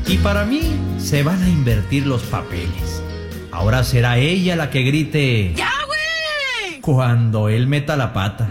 Y para mí se van a invertir los papeles. Ahora será ella la que grite ¡ya, güey! Cuando él meta la pata.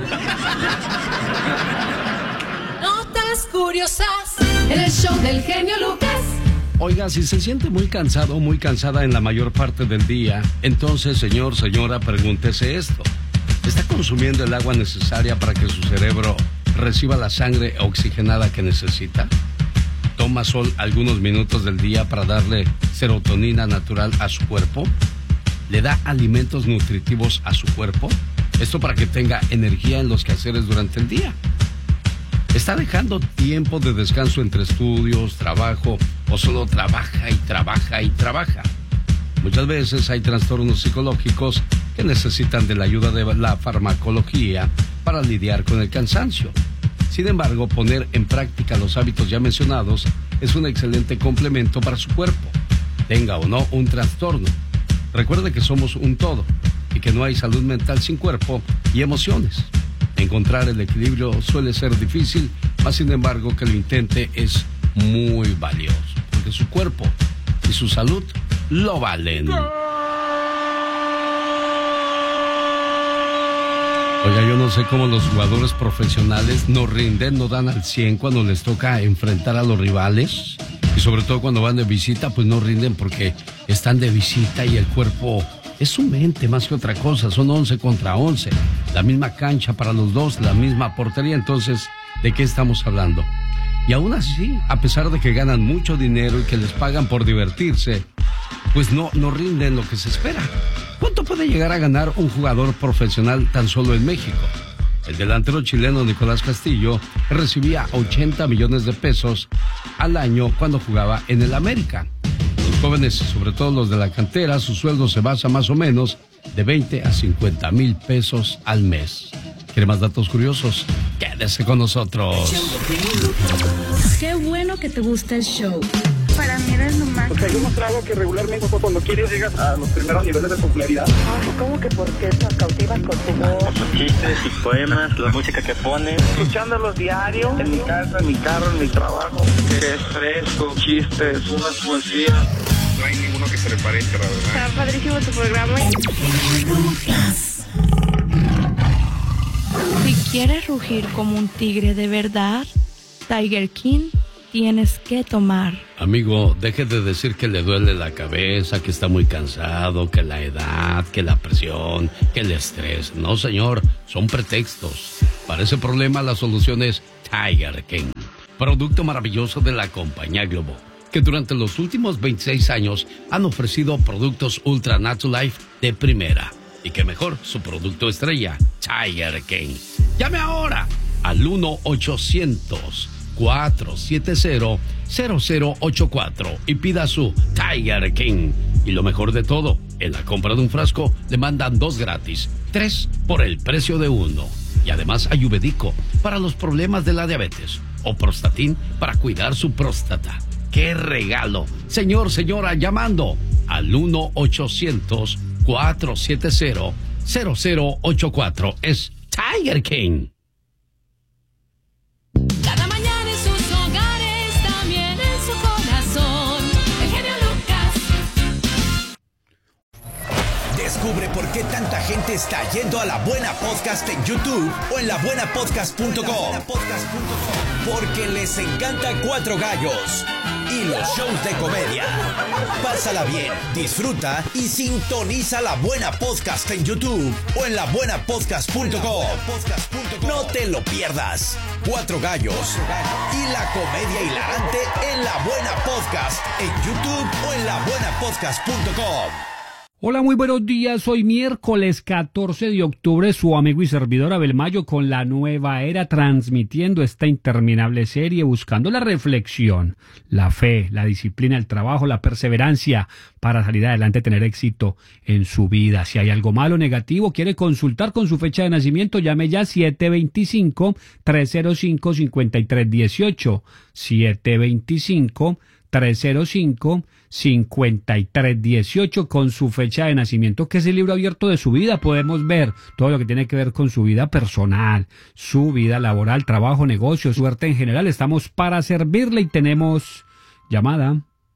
Notas curiosas en el show del genio Lucas. Oiga, si se siente muy cansado o muy cansada en la mayor parte del día, entonces, señor, señora, pregúntese esto. ¿Está consumiendo el agua necesaria para que su cerebro reciba la sangre oxigenada que necesita? ¿Toma sol algunos minutos del día para darle serotonina natural a su cuerpo? ¿Le da alimentos nutritivos a su cuerpo? Esto para que tenga energía en los quehaceres durante el día. ¿Está dejando tiempo de descanso entre estudios, trabajo, o solo trabaja y trabaja y trabaja? Muchas veces hay trastornos psicológicos que necesitan de la ayuda de la farmacología para lidiar con el cansancio. Sin embargo, poner en práctica los hábitos ya mencionados es un excelente complemento para su cuerpo, tenga o no un trastorno. Recuerde que somos un todo y que no hay salud mental sin cuerpo y emociones. Encontrar el equilibrio suele ser difícil, mas sin embargo que lo intente es muy valioso, porque su cuerpo y su salud lo valen. Oiga, yo no sé cómo los jugadores profesionales no rinden, no dan al 100 cuando les toca enfrentar a los rivales. Y sobre todo cuando van de visita, pues no rinden porque están de visita y el cuerpo es su mente más que otra cosa. Son 11 contra 11. La misma cancha para los dos, la misma portería. Entonces, ¿de qué estamos hablando? Y aún así, a pesar de que ganan mucho dinero y que les pagan por divertirse, pues no rinden lo que se espera. ¿Cuánto puede llegar a ganar un jugador profesional tan solo en México? El delantero chileno Nicolás Castillo recibía 80 millones de pesos al año cuando jugaba en el América. Los jóvenes, sobre todo los de la cantera, su sueldo se basa más o menos de 20 a 50 mil pesos al mes. ¿Quiere más datos curiosos? Quédese con nosotros. Qué bueno que te gusta el show. Para mí eres lo más. O sea, yo mostrado que regularmente cuando quieres llegas a los primeros niveles de popularidad. Ay, ¿cómo que por qué nos cautivas con tu voz? Sus chistes, sus poemas, la música que pones. Escuchándolos diario, en mi casa, en mi carro, en mi trabajo. Que es fresco, chistes, unas poesías. No hay ninguno que se le parezca, la verdad. Está padrísimo tu programa. Si quieres rugir como un tigre de verdad, Tiger King tienes que tomar. Amigo, deje de decir que le duele la cabeza, que está muy cansado, que la edad, que la presión, que el estrés. No, señor, son pretextos. Para ese problema la solución es Tiger King, producto maravilloso de la compañía Globo, que durante los últimos 26 años han ofrecido productos Ultra Natural Life de primera. Y que mejor, su producto estrella, Tiger King. Llame ahora al 1-800-470-0084 y pida su Tiger King. Y lo mejor de todo, en la compra de un frasco le mandan 2 gratis, 3 por el precio de 1. Y además Ayurvédico para los problemas de la diabetes o Prostatin para cuidar su próstata. ¡Qué regalo! Señor, señora, llamando al 1-800-470-0084. Es Tiger King. Cada mañana en sus hogares, también en su corazón. El genio Lucas. Descubre por qué tanta gente está yendo a La Buena Podcast en YouTube o en labuenapodcast.com. Porque les encanta Cuatro Gallos y los shows de comedia. Pásala bien, disfruta y sintoniza La Buena Podcast en YouTube o en labuenapodcast.com. No te lo pierdas. Cuatro Gallos y la comedia hilarante en La Buena Podcast en YouTube o en labuenapodcast.com. Hola, muy buenos días. Hoy miércoles 14 de octubre, su amigo y servidor Abel Mayo con la nueva era, transmitiendo esta interminable serie, buscando la reflexión, la fe, la disciplina, el trabajo, la perseverancia para salir adelante, tener éxito en su vida. Si hay algo malo, negativo, quiere consultar con su fecha de nacimiento, llame ya 725-305-5318. 725-305-5318 con su fecha de nacimiento, que es el libro abierto de su vida. Podemos ver todo lo que tiene que ver con su vida personal, su vida laboral, trabajo, negocio, suerte en general. Estamos para servirle y tenemos llamada.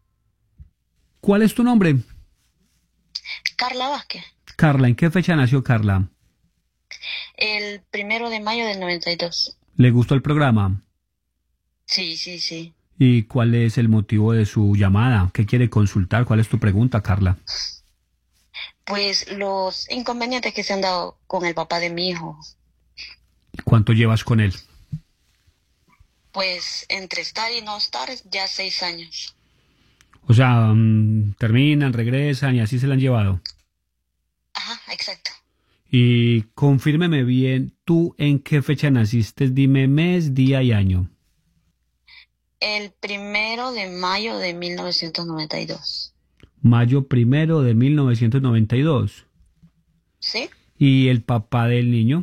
¿Cuál es tu nombre? Carla Vázquez. Carla, ¿en qué fecha nació Carla? El 1 de mayo del 92. ¿Le gustó el programa? Sí. ¿Y cuál es el motivo de su llamada? ¿Qué quiere consultar? ¿Cuál es tu pregunta, Carla? Pues los inconvenientes que se han dado con el papá de mi hijo. ¿Cuánto llevas con él? Pues entre estar y no estar ya 6 años. O sea, terminan, regresan y así se la han llevado. Ajá, exacto. Y confírmeme bien, ¿tú en qué fecha naciste? Dime mes, día y año. El 1 de mayo de 1992. Mayo 1 de 1992. ¿Sí? ¿Y el papá del niño?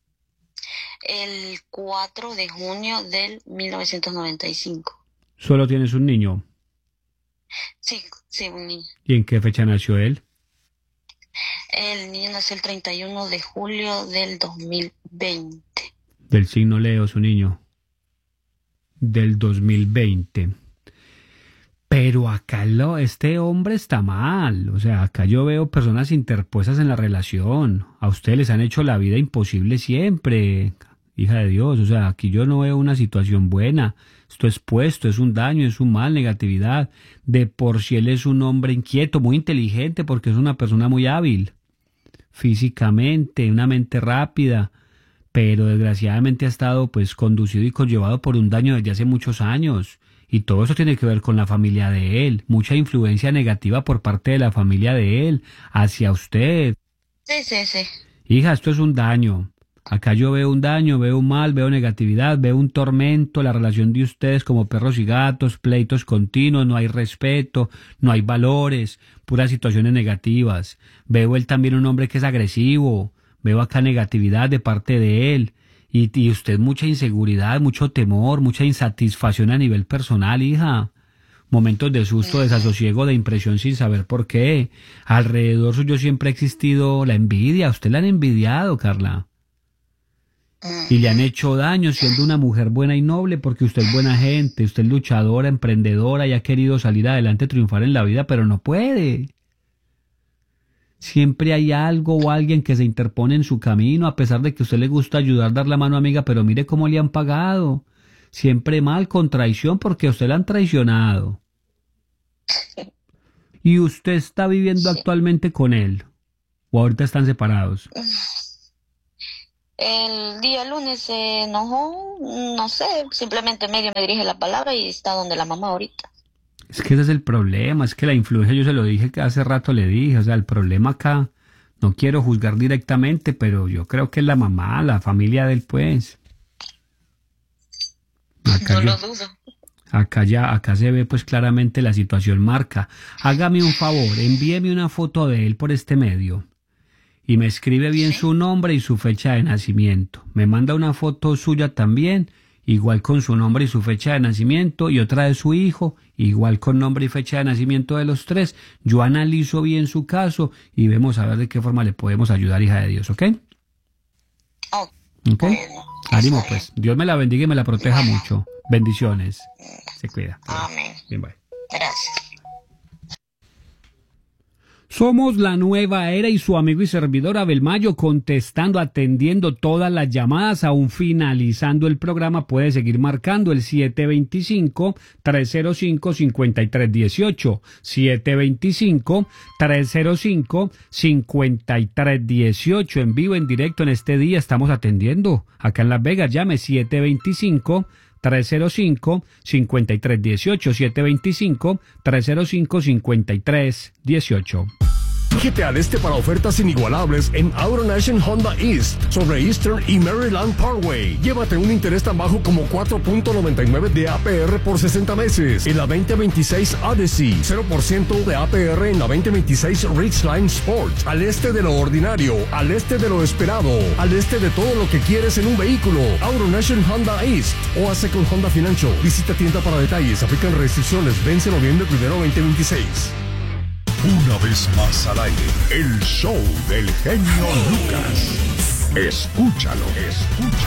El 4 de junio del 1995. ¿Solo tienes un niño? Sí, un niño. ¿Y en qué fecha nació él? El niño nació el 31 de julio del 2020. Del signo Leo, su niño. Del 2020. Pero acá este hombre está mal. O sea, acá yo veo personas interpuestas en la relación. A ustedes les han hecho la vida imposible siempre. Hija de Dios, o sea, aquí yo no veo una situación buena. Esto es puesto, es un daño, es un mal, negatividad. De por sí él es un hombre inquieto, muy inteligente, porque es una persona muy hábil. Físicamente, una mente rápida. Pero desgraciadamente ha estado pues conducido y conllevado por un daño desde hace muchos años. Y todo eso tiene que ver con la familia de él. Mucha influencia negativa por parte de la familia de él hacia usted. Sí. Hija, esto es un daño. Acá yo veo un daño, veo un mal, veo negatividad, veo un tormento, la relación de ustedes como perros y gatos, pleitos continuos, no hay respeto, no hay valores, puras situaciones negativas. Veo él también un hombre que es agresivo, veo acá negatividad de parte de él. Y usted mucha inseguridad, mucho temor, mucha insatisfacción a nivel personal, hija. Momentos de susto, desasosiego, de impresión sin saber por qué. Alrededor suyo siempre ha existido la envidia. Usted la han envidiado, Carla. Y le han hecho daño siendo una mujer buena y noble porque usted es buena gente, usted es luchadora, emprendedora y ha querido salir adelante, triunfar en la vida, pero no puede. Siempre hay algo o alguien que se interpone en su camino, a pesar de que a usted le gusta ayudar, dar la mano amiga, pero mire cómo le han pagado. Siempre mal, con traición, porque a usted le han traicionado. ¿Y usted está viviendo actualmente con él? ¿O ahorita están separados? El día lunes se enojó, no sé, simplemente medio me dirige la palabra y está donde la mamá ahorita. Es que ese es el problema, es que la influencia, yo se lo dije que hace rato le dije, o sea, el problema acá, no quiero juzgar directamente, pero yo creo que es la mamá, la familia de él, pues. Acá no lo dudo. Acá se ve pues claramente la situación marca. Hágame un favor, envíeme una foto de él por este medio. Y me escribe bien su nombre y su fecha de nacimiento. Me manda una foto suya también, igual con su nombre y su fecha de nacimiento, y otra de su hijo, igual con nombre y fecha de nacimiento de los tres. Yo analizo bien su caso y vemos a ver de qué forma le podemos ayudar, hija de Dios, ¿ok? ¿Ok? Ánimo, pues. Dios me la bendiga y me la proteja mucho. Bendiciones. Se cuida. Amén. Bien, bye. Gracias. Somos la nueva era y su amigo y servidor Abel Mayo contestando, atendiendo todas las llamadas. Aún finalizando el programa puede seguir marcando el 725-305-5318. 725-305-5318. En vivo, en directo en este día estamos atendiendo. Acá en Las Vegas, llame 725-305-5318. 725-305-5318. Fíjate al este para ofertas inigualables en AutoNation Honda East sobre Eastern y Maryland Parkway. Llévate un interés tan bajo como 4.99 de APR por 60 meses en la 2026 Odyssey, 0% de APR en la 2026 Ridgeline Sport. Al este de lo ordinario, al este de lo esperado, al este de todo lo que quieres en un vehículo. AutoNation Honda East o hace con Honda Financial. Visita tienda para detalles, aplican restricciones, vence noviembre 1, 2026. Una vez más al aire, el show del genio Lucas. Escúchalo, escúchalo.